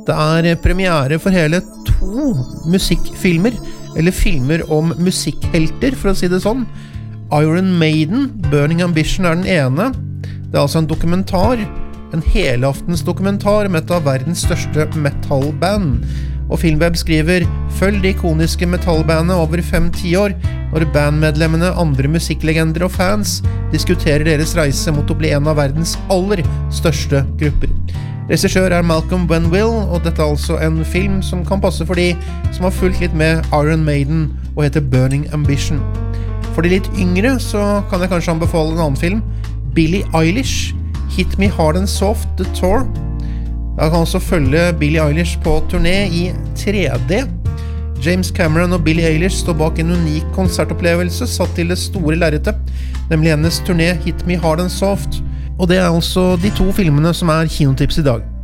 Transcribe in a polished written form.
Det premiere for hele 2 musikkfilmer, eller filmer om musikkhelter, for å si det sånn. Iron Maiden, Burning Ambition den ene. Det altså en dokumentar, en helaftens dokumentar med et av verdens største metalband. Og Filmweb skriver, følg de ikoniske metallbandene over 5-10 år, når bandmedlemmene, andre musikklegender og fans diskuterer deres reise mot å bli en av verdens aller største grupper. Regissør Malcolm Benwill, og dette altså en film som kan passe for de som har fulgt litt med Iron Maiden og heter Burning Ambition. For de litt yngre så kan jeg kanskje anbefale en annen film, Billie Eilish, Hit Me Hard and Soft, The Tour. Jeg kan også følge Billie Eilish på turné i 3D. James Cameron og Billie Eilish står bak en unik konsertopplevelse satt til det store lerretet, nemlig hennes turné Hit Me Hard and Soft. Og det altså de 2 filmene som kinotips i dag.